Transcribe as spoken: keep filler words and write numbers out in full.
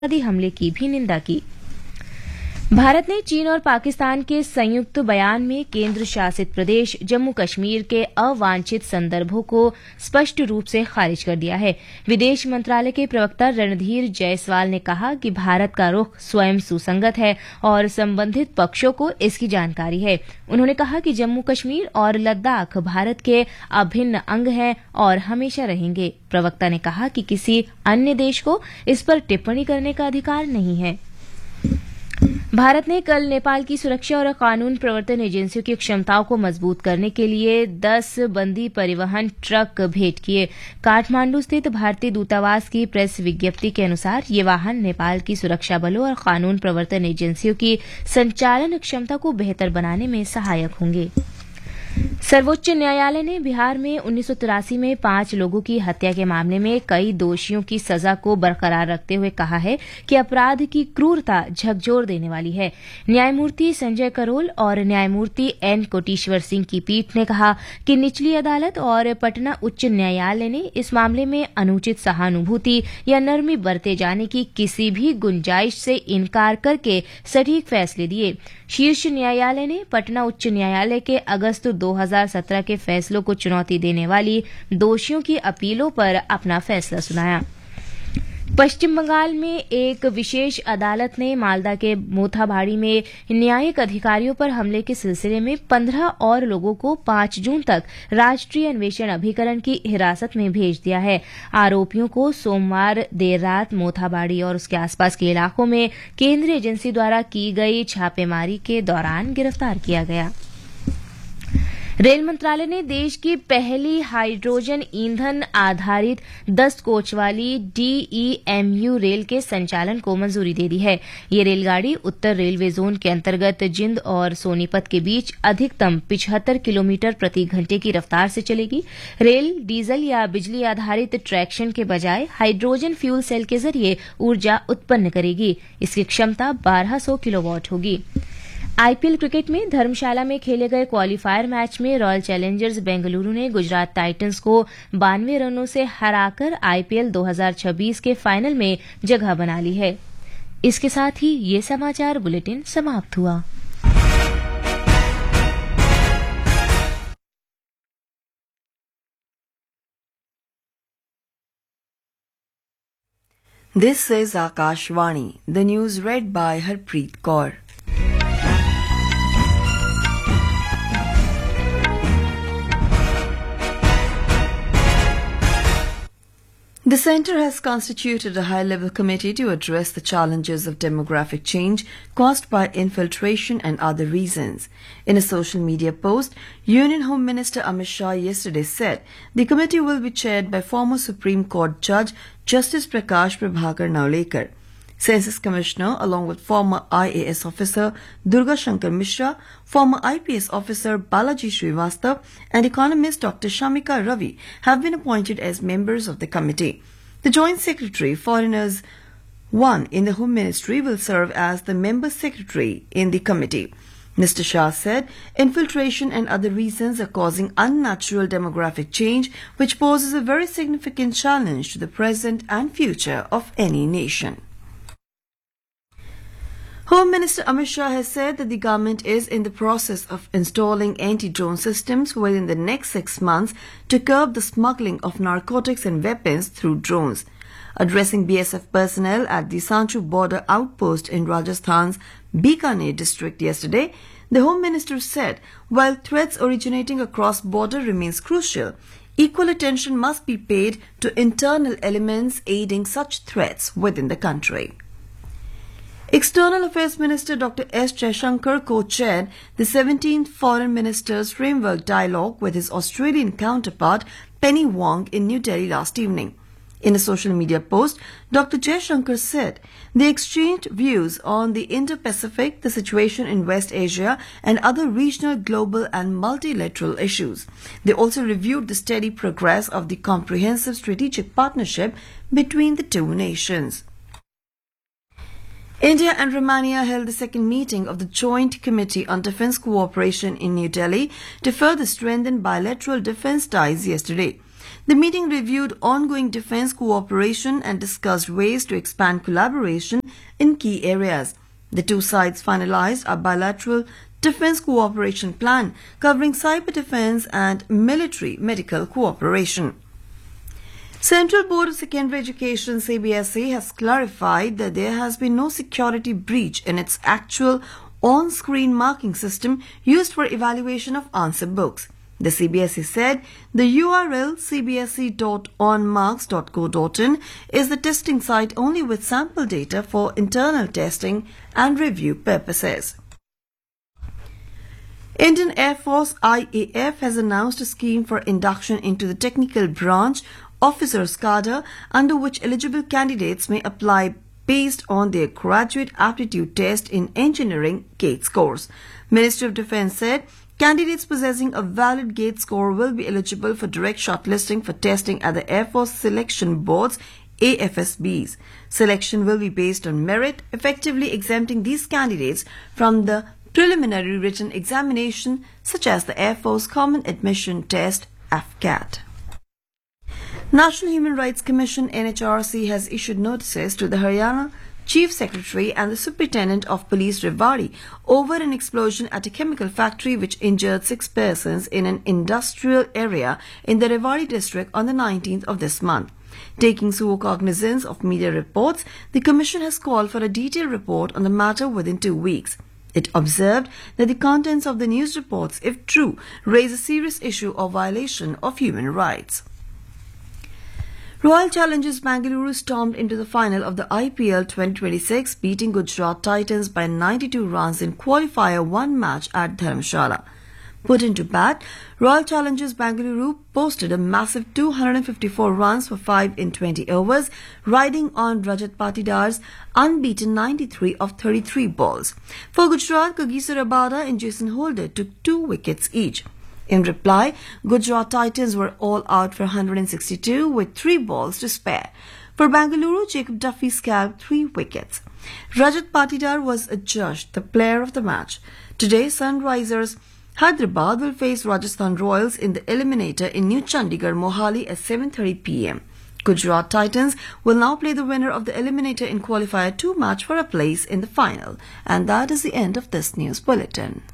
आतंकवादी हमले की भी निंदा की। भारत ने चीन और पाकिस्तान के संयुक्त बयान में केंद्र शासित प्रदेश जम्मू कश्मीर के अवांछित संदर्भों को स्पष्ट रूप से खारिज कर दिया है। विदेश मंत्रालय के प्रवक्ता रणधीर जायसवाल ने कहा कि भारत का रुख स्वयं सुसंगत है और संबंधित पक्षों को इसकी जानकारी है। उन्होंने कहा कि जम्मू कश्मीर और लद्दाख भारत के अभिन्न अंग हैं और हमेशा रहेंगे। प्रवक्ता ने कहा कि किसी अन्य देश को इस पर टिप्पणी करने का अधिकार नहीं है। भारत ने कल नेपाल की सुरक्षा और कानून प्रवर्तन एजेंसियों की क्षमताओं को मजबूत करने के लिए दस बंदी परिवहन ट्रक भेंट किए। काठमांडू स्थित भारतीय दूतावास की प्रेस विज्ञप्ति के अनुसार ये वाहन नेपाल की सुरक्षा बलों और कानून प्रवर्तन एजेंसियों की संचालन क्षमता को बेहतर बनाने में सहायक होंगे। सर्वोच्च न्यायालय ने बिहार में उन्नीस सौ तिरासी में पांच लोगों की हत्या के मामले में कई दोषियों की सजा को बरकरार रखते हुए कहा है कि अपराध की क्रूरता झकझोर देने वाली है। न्यायमूर्ति संजय करोल और न्यायमूर्ति एन कोटेश्वर सिंह की पीठ ने कहा कि निचली अदालत और पटना उच्च न्यायालय ने इस मामले में अनुचित सहानुभूति या नरमी बरते जाने की किसी भी गुंजाइश से इनकार करके सटीक फैसले दिए। शीर्ष न्यायालय ने पटना उच्च न्यायालय के अगस्त दो हज़ार सत्रह के फैसलों को चुनौती देने वाली दोषियों की अपीलों पर अपना फैसला सुनाया। पश्चिम बंगाल में एक विशेष अदालत ने मालदा के मोथाबाड़ी में न्यायिक अधिकारियों पर हमले के सिलसिले में पंद्रह और लोगों को पांच जून तक राष्ट्रीय अन्वेषण अभिकरण की हिरासत में भेज दिया है। आरोपियों को सोमवार देर रात मोथाबाड़ी और उसके आसपास के इलाकों में केंद्रीय एजेंसी द्वारा की गई छापेमारी के दौरान गिरफ्तार किया गया। रेल मंत्रालय ने देश की पहली हाइड्रोजन ईंधन आधारित दस कोच वाली डीईएमयू रेल के संचालन को मंजूरी दे दी है। ये रेलगाड़ी उत्तर रेलवे जोन के अंतर्गत जिंद और सोनीपत के बीच अधिकतम पिचहत्तर किलोमीटर प्रति घंटे की रफ्तार से चलेगी। रेल डीजल या बिजली आधारित ट्रैक्शन के बजाय हाइड्रोजन फ्यूल सेल के जरिए ऊर्जा उत्पन्न करेगी। इसकी क्षमता बारह सौ किलोवाट होगी। आईपीएल क्रिकेट में धर्मशाला में खेले गए क्वालीफायर मैच में रॉयल चैलेंजर्स बेंगलुरु ने गुजरात टाइटंस को बानवे रनों से हराकर आईपीएल दो हज़ार छब्बीस के फाइनल में जगह बना ली है। इसके साथ ही ये समाचार बुलेटिन समाप्त हुआ। This is Akashvani, the news read by Harpreet Kaur. The Centre has constituted a high-level committee to address the challenges of demographic change caused by infiltration and other reasons. In a social media post, Union Home Minister Amit Shah yesterday said the committee will be chaired by former Supreme Court Judge Justice Prakash Prabhakar Naulekar. Census Commissioner, along with former I A S officer Durga Shankar Mishra, former I P S officer Balaji Srivastav, and economist Doctor Shamika Ravi have been appointed as members of the committee. The Joint Secretary, Foreigners one in the Home Ministry, will serve as the member secretary in the committee. Mister Shah said infiltration and other reasons are causing unnatural demographic change, which poses a very significant challenge to the present and future of any nation. Home Minister Amit Shah has said that the government is in the process of installing anti-drone systems within the next six months to curb the smuggling of narcotics and weapons through drones. Addressing B S F personnel at the Sanchu border outpost in Rajasthan's Bikaner district yesterday, the Home Minister said while threats originating across border remains crucial, equal attention must be paid to internal elements aiding such threats within the country. External Affairs Minister Doctor S. Jaishankar co-chaired the seventeenth Foreign Ministers Framework Dialogue with his Australian counterpart Penny Wong in New Delhi last evening. In a social media post, Doctor Jaishankar said they exchanged views on the Indo-Pacific, the situation in West Asia, and other regional, global and multilateral issues. They also reviewed the steady progress of the comprehensive strategic partnership between the two nations. India and Romania held the second meeting of the Joint Committee on Defence Cooperation in New Delhi to further strengthen bilateral defence ties yesterday. The meeting reviewed ongoing defense cooperation and discussed ways to expand collaboration in key areas. The two sides finalized a bilateral defense cooperation plan covering cyber defense and military medical cooperation. Central Board of Secondary Education C B S E has clarified that there has been no security breach in its actual on-screen marking system used for evaluation of answer books. The C B S E said the U R L c b s e dot on marks dot co dot in is the testing site only with sample data for internal testing and review purposes. Indian Air Force I A F has announced a scheme for induction into the technical branch officers cadre under which eligible candidates may apply based on their graduate aptitude test in engineering GATE scores. Ministry of Defence said candidates possessing a valid GATE score will be eligible for direct shortlisting for testing at the Air Force Selection Board's A F S Bs. Selection will be based on merit, effectively exempting these candidates from the preliminary written examination such as the Air Force Common Admission Test F CAT. National Human Rights Commission N H R C has issued notices to the Haryana Chief Secretary and the Superintendent of Police Rewari over an explosion at a chemical factory which injured six persons in an industrial area in the Rewari district on the nineteenth of this month. Taking full cognizance of media reports, the Commission has called for a detailed report on the matter within two weeks. It observed that the contents of the news reports, if true, raise a serious issue of violation of human rights. Royal Challengers Bengaluru stormed into the final of the I P L twenty twenty-six, beating Gujarat Titans by ninety-two runs in qualifier one match at Dharamshala. Put into bat, Royal Challengers Bengaluru posted a massive two hundred fifty-four runs for five in twenty overs, riding on Rajat Patidar's unbeaten ninety-three of thirty-three balls. For Gujarat, Kagiso Rabada and Jason Holder took two wickets each. In reply, Gujarat Titans were all out for one hundred sixty-two with three balls to spare. For Bengaluru, Jacob Duffy scalped three wickets. Rajat Patidar was adjudged the player of the match. Today, Sunrisers Hyderabad will face Rajasthan Royals in the eliminator in New Chandigarh, Mohali at seven thirty p m. Gujarat Titans will now play the winner of the eliminator in qualifier two match for a place in the final. And that is the end of this news bulletin.